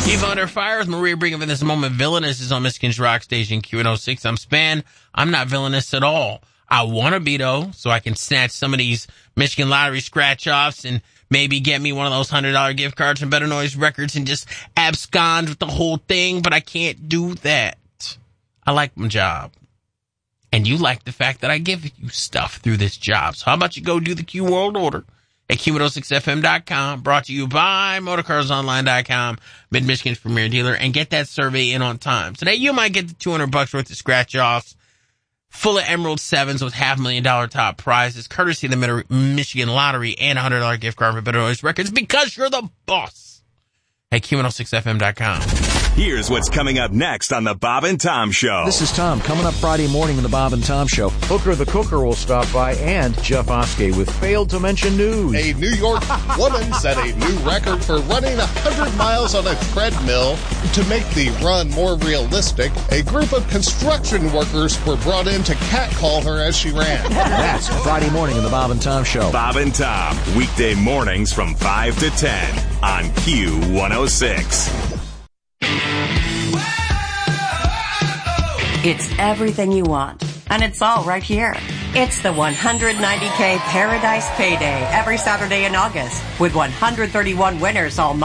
Eva Under Fire with Maria Brigham in this moment. Villainous is on Michigan's rock station Q106. I'm Span. I'm not villainous at all. I want to be, though, so I can snatch some of these Michigan Lottery scratch-offs and maybe get me one of those $100 gift cards from Better Noise Records and just abscond with the whole thing, but I can't do that. I like my job. And you like the fact that I give you stuff through this job. So how about you go do the Q World Order at Q106FM.com, brought to you by MotorCarsOnline.com, Mid-Michigan's premier dealer, and get that survey in on time. Today you might get the $200 worth of scratch-offs, full of Emerald 7s with $500,000 top prizes, courtesy of the Michigan Lottery, and a $100 gift card for Better Noise Records, because you're the boss at Q106FM.com. Here's what's coming up next on the Bob and Tom Show. This is Tom. Coming up Friday morning on the Bob and Tom Show, Hooker the Cooker will stop by, and Jeff Oskey with Failed to Mention News. A New York woman set a new record for running 100 miles on a treadmill. To make the run more realistic, a group of construction workers were brought in to catcall her as she ran. That's Friday morning on the Bob and Tom Show. Bob and Tom, weekday mornings from 5 to 10 on Q106. It's everything you want, and it's all right here. It's the 190K Paradise Payday every Saturday in August, with 131 winners all month.